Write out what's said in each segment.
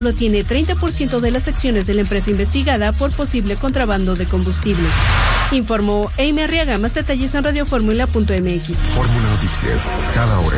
Solo tiene 30% de las acciones de la empresa investigada por posible contrabando de combustible. Informó Amy Arriaga. Más detalles en radioformula.mx. Fórmula Noticias, cada hora.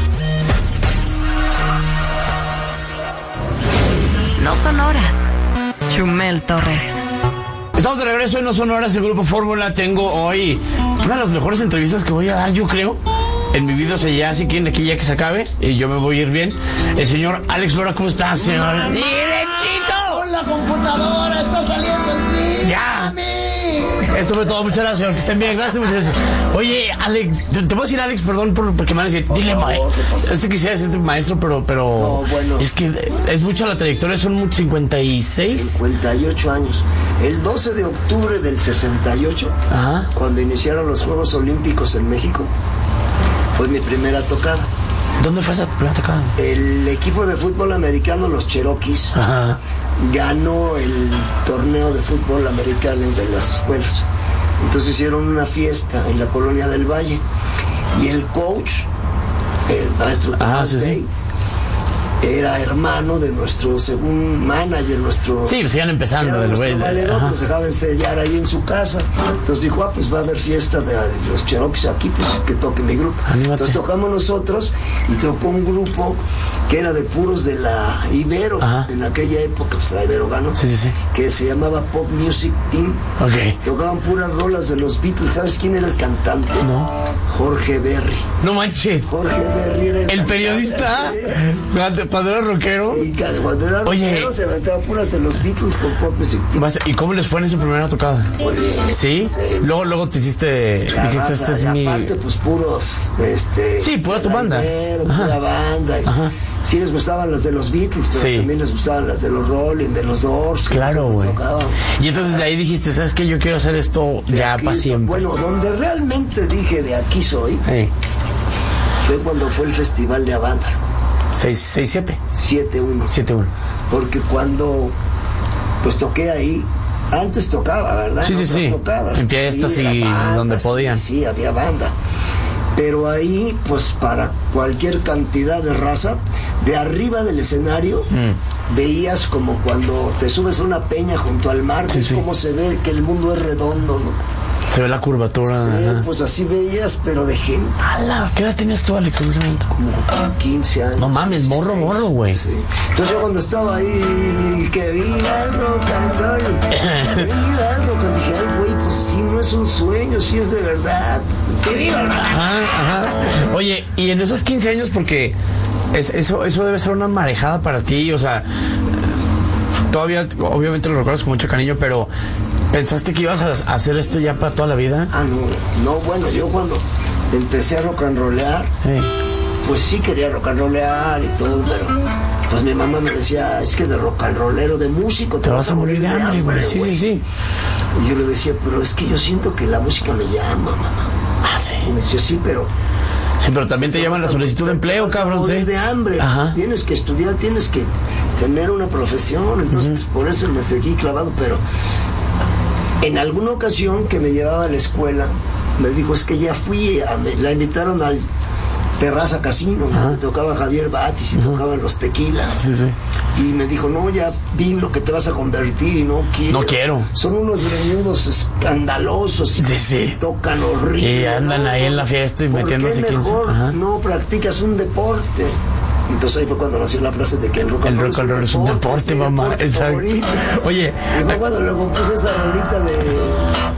No son horas. Chumel Torres. Estamos de regreso en No Son Horas del Grupo Fórmula. Tengo hoy una de las mejores entrevistas que voy a dar, yo creo, en mi vida. O sea, ya si quieren aquí ya que se acabe y yo me voy a ir bien. El señor Alex Lora, ¿cómo estás, señor? ¡Derechito! Con la computadora está saliendo el tweet. ¡Ya! Esto fue todo, muchas gracias, señor. Que estén bien, gracias, muchas gracias. Oye, Alex, te voy a decir Alex, perdón porque me van a decir, dile maestro. Quisiera decirte maestro, pero no, bueno. Es que es mucha la trayectoria, son 56. 58 años. El 12 de octubre del 68, ajá, cuando iniciaron los Juegos Olímpicos en México, fue mi primera tocada. ¿Dónde fue esa primera tocada? El equipo de fútbol americano, los Cherokees, ajá, ganó el torneo de fútbol americano de las escuelas. Entonces hicieron una fiesta en la Colonia del Valle y el coach, el maestro Tomás Day, era hermano de nuestro según manager, nuestro... Sí, pues iban empezando el güey. Nos dejaban sellar ahí en su casa. Entonces dijo, pues va a haber fiesta de los Cherokees aquí, pues que toque mi grupo. Anímate. Entonces tocamos nosotros y tocó un grupo que era de puros de la Ibero, ajá, en aquella época, pues la Ibero ganó, sí, que se llamaba Pop Music Team. Okay. Tocaban puras rolas de los Beatles. ¿Sabes quién era el cantante? No. Jorge Berry. No manches. Jorge Berry era el periodista. Cuando era rockero. Y cuando era rockero se aventaba puras de los Beatles con Pop Music Team. ¿Y cómo les fue en esa primera tocada? Muy bien. ¿Sí? Luego te hiciste... dijiste, este es mi... aparte, pues puros... sí, pura tu banda. Pura banda. Y sí les gustaban las de los Beatles, pero sí, también les gustaban las de los Rolling, de los Doors. Claro, güey. Y entonces de ahí dijiste, ¿sabes qué? Yo quiero hacer esto ya para siempre. Bueno, donde realmente dije, de aquí soy, fue cuando fue el Festival de Avándaro. 7-1. 7-1. Porque cuando pues toqué ahí, antes tocaba, ¿verdad? Sí. Tocadas. En fiestas y banda, donde podían. Sí, había banda. Pero ahí, pues para cualquier cantidad de raza, de arriba del escenario, veías como cuando te subes a una peña junto al mar, es como se ve que el mundo es redondo, ¿no? Se ve la curvatura. Sí, pues así veías, pero de gente. ¡Hala! ¿Qué edad tenías tú, Alex, en ese momento? Como 15 años. No mames, morro, güey. Sí. Entonces yo cuando estaba ahí, que viva el rock and roll, que viva el rock and roll, dije, ay, güey, pues sí, no es un sueño, sí es de verdad. ¡Que viva el rock! Ajá. Oye, y en esos 15 años, porque eso debe ser una marejada para ti, o sea, todavía, obviamente lo recuerdas con mucho cariño, pero... ¿pensaste que ibas a hacer esto ya para toda la vida? No, bueno, yo cuando empecé a rock and rollear, pues sí quería rock and rollear y todo, pero pues mi mamá me decía, es que de rock and rollero, de músico, te vas a morir de hambre, güey. Sí. Y yo le decía, pero es que yo siento que la música me llama, mamá. Sí. Y me decía, sí, pero también te llaman la solicitud de empleo, cabrón, ¿sí? De hambre. Ajá. Tienes que estudiar, tienes que tener una profesión, entonces pues, por eso me seguí clavado, pero... En alguna ocasión que me llevaba a la escuela, me dijo, es que ya la invitaron al Terraza Casino, donde tocaba Javier Batis y tocaban los Tequilas. Sí. Y me dijo, no, ya vi lo que te vas a convertir y no quiero. Son unos greñudos escandalosos y tocan horrible. Y andan ahí en la fiesta y metiéndose 15. Mejor no practicas un deporte. Entonces ahí fue cuando nació la frase de que el rock and roll es un deporte, mamá. Exacto. Oye, y fue cuando le compuse esa rolita de